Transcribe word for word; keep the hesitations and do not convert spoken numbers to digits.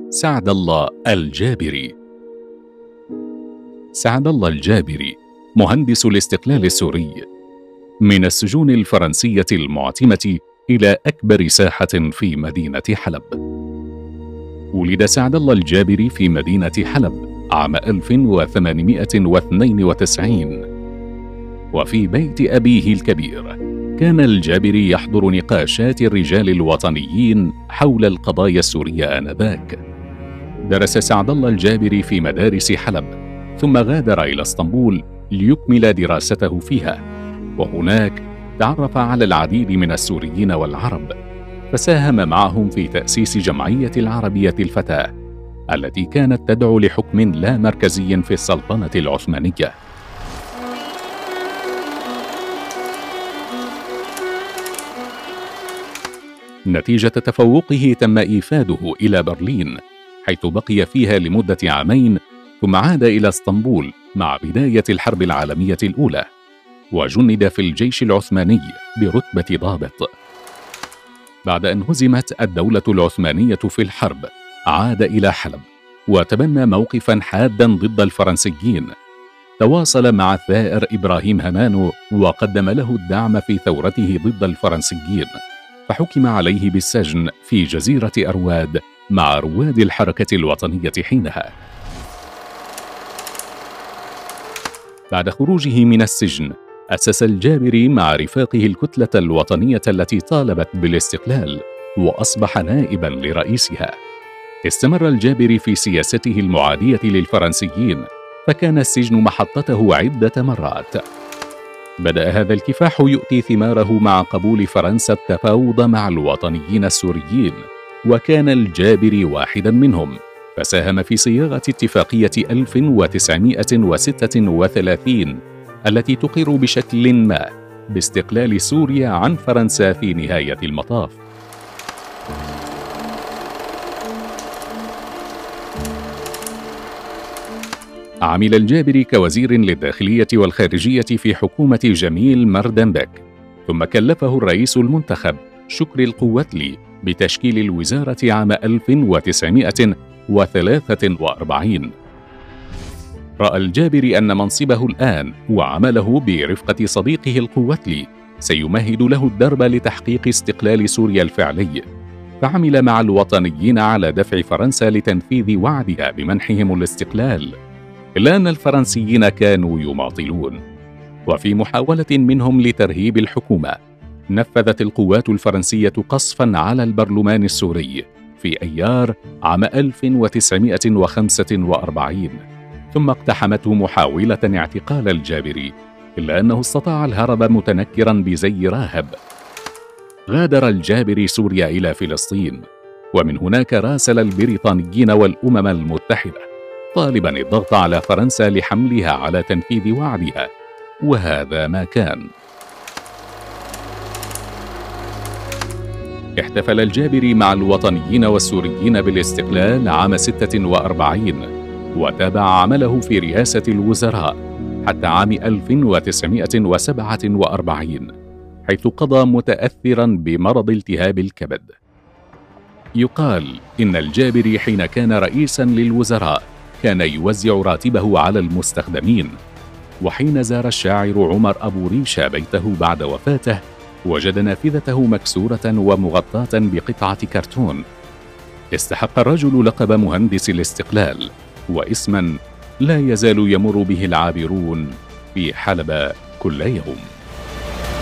سعد الله الجابري. سعد الله الجابري مهندس الاستقلال السوري، من السجون الفرنسية المعتمة إلى أكبر ساحة في مدينة حلب. ولد سعد الله الجابري في مدينة حلب عام ألف وثمانمائة واثنين وتسعين، وفي بيت أبيه الكبير كان الجابري يحضر نقاشات الرجال الوطنيين حول القضايا السورية آنذاك. درس سعد الله الجابري في مدارس حلب، ثم غادر إلى اسطنبول ليكمل دراسته فيها، وهناك تعرف على العديد من السوريين والعرب، فساهم معهم في تأسيس جمعية العربية الفتاة التي كانت تدعو لحكم لا مركزي في السلطنة العثمانية. نتيجة تفوقه تم إيفاده إلى برلين، حيث بقي فيها لمدة عامين، ثم عاد إلى اسطنبول مع بداية الحرب العالمية الأولى، وجند في الجيش العثماني برتبة ضابط. بعد أن هزمت الدولة العثمانية في الحرب، عاد إلى حلب وتبنى موقفا حادا ضد الفرنسيين. تواصل مع الثائر إبراهيم هنانو وقدم له الدعم في ثورته ضد الفرنسيين، فحكم عليه بالسجن في جزيرة أرواد مع رواد الحركة الوطنية حينها. بعد خروجه من السجن، أسس الجابري مع رفاقه الكتلة الوطنية التي طالبت بالاستقلال، وأصبح نائبا لرئيسها. استمر الجابري في سياسته المعادية للفرنسيين، فكان السجن محطته عدة مرات. بدأ هذا الكفاح يؤتي ثماره مع قبول فرنسا التفاوض مع الوطنيين السوريين، وكان الجابري واحدا منهم، فساهم في صياغة اتفاقية ألف وتسعمائة وستة وثلاثين التي تقر بشكل ما باستقلال سوريا عن فرنسا في نهاية المطاف. عمل الجابري كوزير للداخلية والخارجية في حكومة جميل مردنبك، ثم كلفه الرئيس المنتخب شكري القوتلي بتشكيل الوزارة عام ألف وتسعمائة وثلاثة وأربعين. رأى الجابري أن منصبه الآن وعمله برفقة صديقه القوتلي سيمهد له الدرب لتحقيق استقلال سوريا الفعلي، فعمل مع الوطنيين على دفع فرنسا لتنفيذ وعدها بمنحهم الاستقلال، إلا أن الفرنسيين كانوا يماطلون، وفي محاولة منهم لترهيب الحكومة نفذت القوات الفرنسية قصفا على البرلمان السوري في أيار عام ألف وتسعمائة وخمسة وأربعين، ثم اقتحمته محاولة اعتقال الجابري، إلا أنه استطاع الهرب متنكرا بزي راهب. غادر الجابري سوريا إلى فلسطين، ومن هناك راسل البريطانيين والأمم المتحدة طالبا الضغط على فرنسا لحملها على تنفيذ وعدها، وهذا ما كان. احتفل الجابري مع الوطنيين والسوريين بالاستقلال عام ستة وأربعين، وتابع عمله في رئاسة الوزراء حتى عام ألف وتسعمائة وسبعة وأربعين، حيث قضى متأثرا بمرض التهاب الكبد. يقال إن الجابري حين كان رئيسا للوزراء كان يوزع راتبه على المستخدمين، وحين زار الشاعر عمر أبو ريشة بيته بعد وفاته وجد نافذته مكسورة ومغطاة بقطعة كرتون. استحق الرجل لقب مهندس الاستقلال، واسما لا يزال يمر به العابرون في حلب كل يوم.